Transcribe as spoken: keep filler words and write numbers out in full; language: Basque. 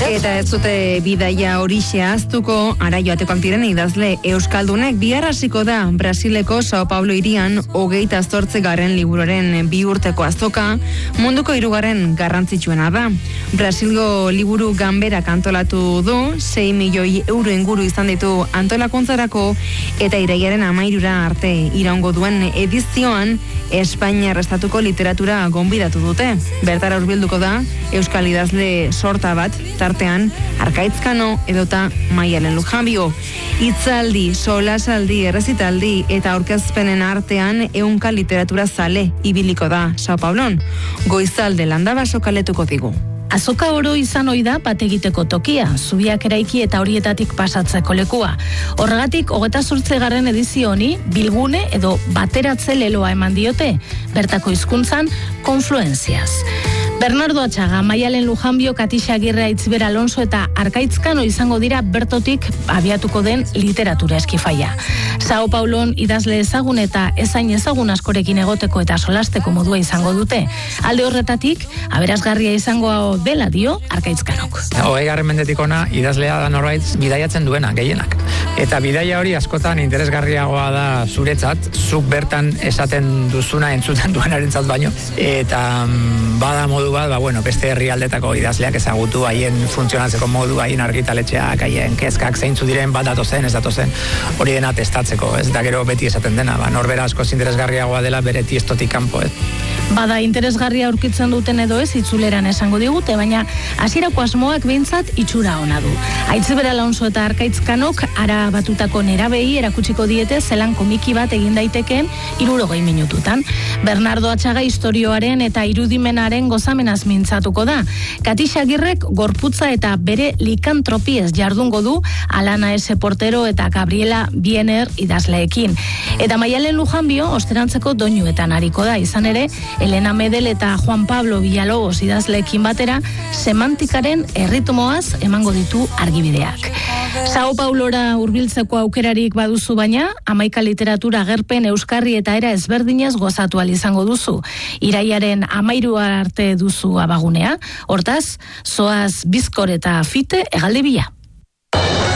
Eta ez dute bidaia horixe ahaztuko, ara joatekoak diren idazle euskaldunek bihar hasiko da Brasileko Sao Paulo hirian hogeita zortzi garren liburuaren bi urteko azoka, munduko hirugarren garrantzitsuena da. Brasilgo liburu ganberak antolatu du, sei milioi euro inguru izan ditu antolakuntzarako, eta irailaren hamairura arte iraungo duen edizioan Espainiar estatuko literatura gonbidatu dute. Bertara hurbilduko da euskal idazle sorta bat, tartean Arkaitzkano edota Maialen Lujambio. Hitzaldi, solasaldi, errezitaldi eta aurkezpenen artean ehunka literatura zale ibiliko da Sao Paulon. Goizalde Landabaso kaletuko digu. Azoka oro izan ohi da bat egiteko tokia, zubiak eraiki eta horietatik pasatzeko lekua. Horregatik, hogeta zortzigarren edizio honi, bilgune edo bateratze leloa eman diote, bertako hizkuntzan konfluenziaz. Bernardo Atxaga, Maialen Lujambio, Katixa Agirre, Aitzber Alonso eta Arkaitzkano izango dira bertotik abiatuko den literatura eskifaia. Sao Paulon idazle ezagun eta ezain ezagun askorekin egoteko eta solasteko modua izango dute. Alde horretatik, aberasgarria izango dela dio Arkaitzkanok. Hogeigarren mendetik ona idazlea da norbait bidaiatzen duena, gehienak. Eta bidaia hori askotan interesgarriagoa da zuretzat, zuk bertan esaten duzuna entzuten duenarentzat baino. Eta bada modu bat, ba, bueno, beste herrialdetako idazleak ezagutu haien funtzionatzeko modu, haien argitaletxeak, haien kezkak zeintzu diren, bat datozen, ez datozen, hori dena testatzeko, ez da gero beti esaten dena, ba, norbera askoz interesgarriagoa dela bere tiestotik kanpo, ez. Bada interesgarria aurkitzen duten edo ez itzuleran esango digute, baina hasierako asmoak behintzat itxura ona du. Aitzber Alonso eta Arkaitzkanok ara batutako nerabei erakutsiko diete zelan komiki bat egin daitekeen hirurogei minututan. Bernardo Atxaga istorioaren eta irudimenaren gozamenaz mintzatuko da. Katixa Agirrek gorputza eta bere likantropiez jardungo du Alana S. Portero eta Gabriela Biener idazleekin. Eta Maialen Lujambio osterantzeko doinuetan ariko da, izan ere, Elena Medel eta Juan Pablo Villalobos idazleekin batera semantikaren erritmoaz emango ditu argibideak. Sao Paulora hurbiltzeko aukerarik baduzu baina, hamaika literatura agerpen euskarri eta era ezberdinez gozatu ahal izango duzu. Irailaren hamairua arte duzu abagunea, hortaz, zoaz bizkor eta fite hegalde bila.